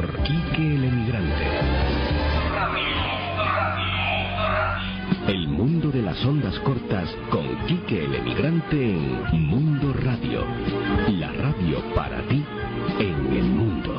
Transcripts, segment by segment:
por Quique el Emigrante. El mundo de las ondas cortas con Quique el Emigrante en Mundo Radio. La radio para ti en el mundo.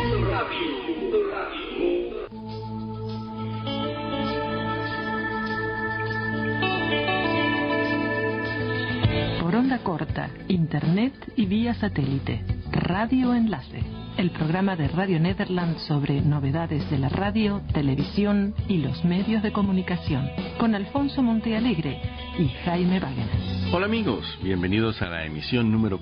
Por onda corta, internet y vía satélite. Radio Enlace, el programa de Radio Nederland sobre novedades de la radio, televisión y los medios de comunicación, con Alfonso Montealegre y Jaime Wagner. Hola amigos, bienvenidos a la emisión número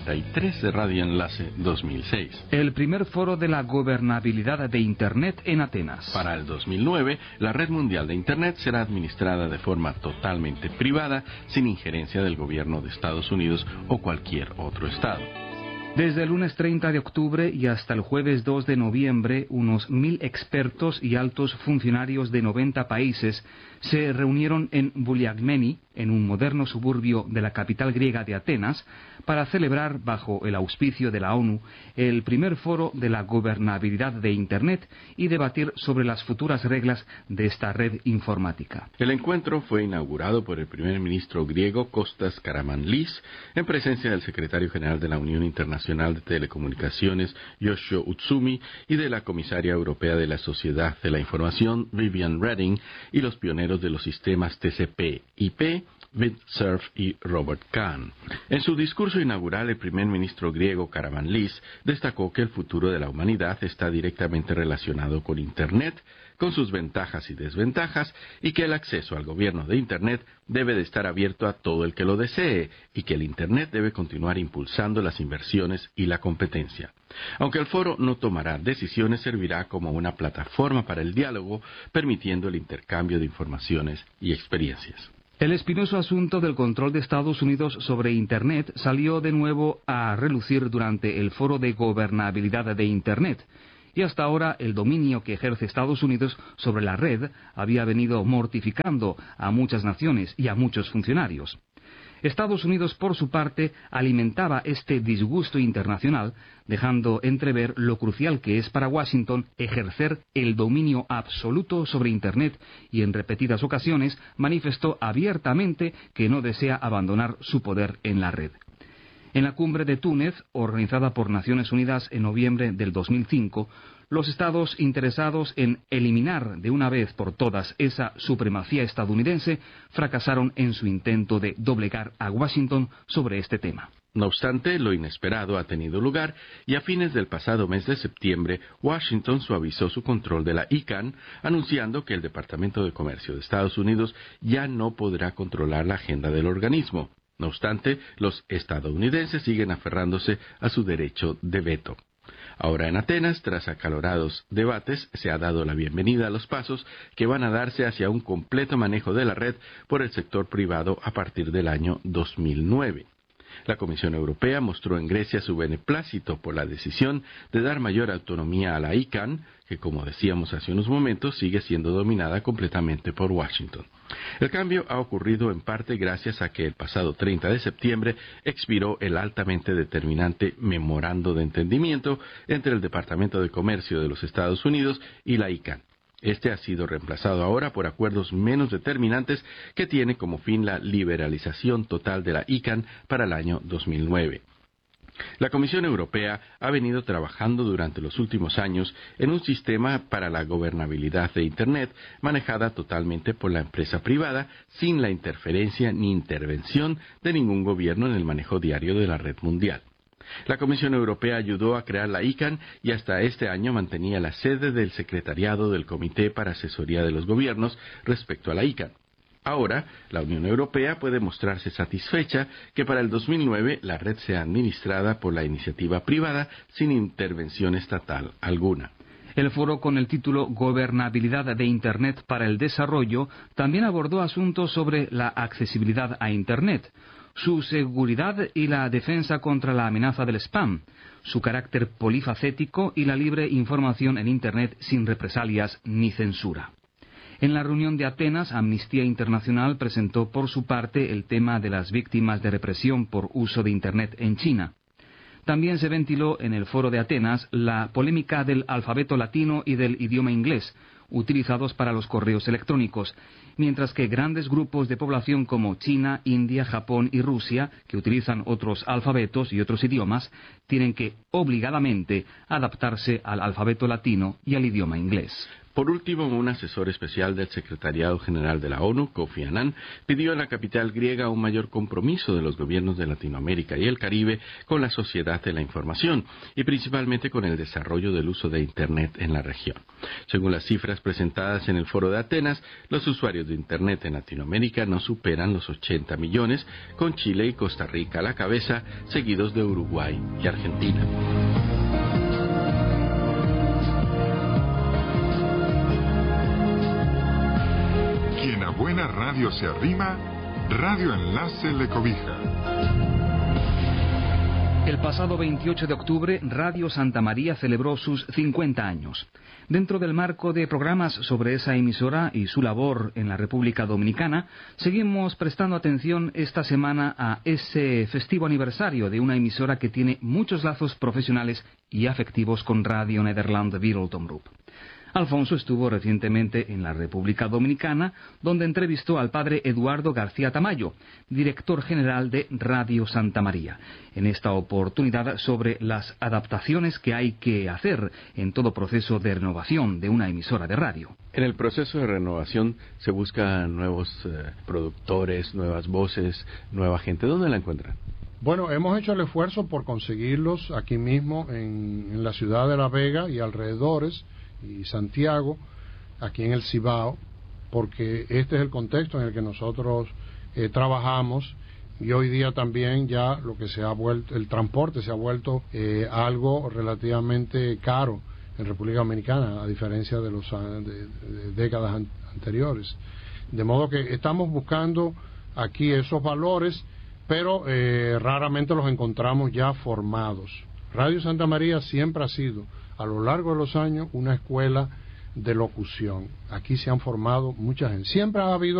43 de Radio Enlace 2006. El primer foro de la gobernabilidad de Internet en Atenas. Para el 2009, la red mundial de Internet será administrada de forma totalmente privada, sin injerencia del gobierno de Estados Unidos o cualquier otro estado. Desde el lunes 30 de octubre y hasta el jueves 2 de noviembre, unos 1.000 expertos y altos funcionarios de 90 países se reunieron en Vouliagmeni, en un moderno suburbio de la capital griega de Atenas, para celebrar, bajo el auspicio de la ONU, el primer foro de la gobernabilidad de Internet y debatir sobre las futuras reglas de esta red informática. El encuentro fue inaugurado por el primer ministro griego Kostas Karamanlis, en presencia del secretario general de la Unión Internacional de Telecomunicaciones, Yoshio Utsumi, y de la comisaria europea de la Sociedad de la Información, Viviane Reding, y los pioneros de los sistemas TCP/IP, Vint Cerf y Robert Kahn. En su discurso inaugural, el primer ministro griego Karamanlis destacó que el futuro de la humanidad está directamente relacionado con Internet, con sus ventajas y desventajas, y que el acceso al gobierno de Internet debe de estar abierto a todo el que lo desee, y que el Internet debe continuar impulsando las inversiones y la competencia. Aunque el foro no tomará decisiones, servirá como una plataforma para el diálogo, permitiendo el intercambio de informaciones y experiencias. El espinoso asunto del control de Estados Unidos sobre Internet salió de nuevo a relucir durante el foro de gobernabilidad de Internet, y hasta ahora el dominio que ejerce Estados Unidos sobre la red había venido mortificando a muchas naciones y a muchos funcionarios. Estados Unidos, por su parte, alimentaba este disgusto internacional, dejando entrever lo crucial que es para Washington ejercer el dominio absoluto sobre Internet, y en repetidas ocasiones manifestó abiertamente que no desea abandonar su poder en la red. En la cumbre de Túnez, organizada por Naciones Unidas en noviembre del 2005, los estados interesados en eliminar de una vez por todas esa supremacía estadounidense fracasaron en su intento de doblegar a Washington sobre este tema. No obstante, lo inesperado ha tenido lugar, y a fines del pasado mes de septiembre, Washington suavizó su control de la ICANN, anunciando que el Departamento de Comercio de Estados Unidos ya no podrá controlar la agenda del organismo. No obstante, los estadounidenses siguen aferrándose a su derecho de veto. Ahora en Atenas, tras acalorados debates, se ha dado la bienvenida a los pasos que van a darse hacia un completo manejo de la red por el sector privado a partir del año 2009. La Comisión Europea mostró en Grecia su beneplácito por la decisión de dar mayor autonomía a la ICANN, que, como decíamos hace unos momentos, sigue siendo dominada completamente por Washington. El cambio ha ocurrido en parte gracias a que el pasado 30 de septiembre expiró el altamente determinante Memorando de Entendimiento entre el Departamento de Comercio de los Estados Unidos y la ICANN. Este ha sido reemplazado ahora por acuerdos menos determinantes que tiene como fin la liberalización total de la ICANN para el año 2009. La Comisión Europea ha venido trabajando durante los últimos años en un sistema para la gobernabilidad de Internet manejada totalmente por la empresa privada, sin la interferencia ni intervención de ningún gobierno en el manejo diario de la red mundial. La Comisión Europea ayudó a crear la ICANN y hasta este año mantenía la sede del secretariado del Comité para Asesoría de los Gobiernos respecto a la ICANN. Ahora, la Unión Europea puede mostrarse satisfecha que para el 2009 la red sea administrada por la iniciativa privada sin intervención estatal alguna. El foro, con el título Gobernabilidad de Internet para el Desarrollo, también abordó asuntos sobre la accesibilidad a Internet, su seguridad y la defensa contra la amenaza del spam, su carácter polifacético y la libre información en Internet sin represalias ni censura. En la reunión de Atenas, Amnistía Internacional presentó por su parte el tema de las víctimas de represión por uso de Internet en China. También se ventiló en el Foro de Atenas la polémica del alfabeto latino y del idioma inglés, utilizados para los correos electrónicos, mientras que grandes grupos de población como China, India, Japón y Rusia, que utilizan otros alfabetos y otros idiomas, tienen que obligadamente adaptarse al alfabeto latino y al idioma inglés. Por último, un asesor especial del Secretariado General de la ONU, Kofi Annan, pidió en la capital griega un mayor compromiso de los gobiernos de Latinoamérica y el Caribe con la sociedad de la información y principalmente con el desarrollo del uso de Internet en la región. Según las cifras presentadas en el Foro de Atenas, los usuarios de Internet en Latinoamérica no superan los 80 millones, con Chile y Costa Rica a la cabeza, seguidos de Uruguay y Argentina. Quien a buena radio se arrima, Radio Enlace le cobija. El pasado 28 de octubre, Radio Santa María celebró sus 50 años. Dentro del marco de programas sobre esa emisora y su labor en la República Dominicana, seguimos prestando atención esta semana a ese festivo aniversario de una emisora que tiene muchos lazos profesionales y afectivos con Radio Nederland Wereldomroep. Alfonso estuvo recientemente en la República Dominicana, donde entrevistó al padre Eduardo García Tamayo, director general de Radio Santa María, en esta oportunidad sobre las adaptaciones que hay que hacer en todo proceso de renovación de una emisora de radio. En el proceso de renovación se buscan nuevos productores, nuevas voces, nueva gente. ¿Dónde la encuentran? Bueno, hemos hecho el esfuerzo por conseguirlos aquí mismo en la ciudad de La Vega y alrededores, y Santiago, aquí en el Cibao, porque este es el contexto en el que nosotros trabajamos, y hoy día también ya lo que se ha vuelto, el transporte se ha vuelto algo relativamente caro en República Dominicana, a diferencia de los de décadas anteriores. De modo que estamos buscando aquí esos valores, pero raramente los encontramos ya formados. Radio Santa María siempre ha sido, a lo largo de los años, una escuela de locución. Aquí se han formado mucha gente. Siempre ha habido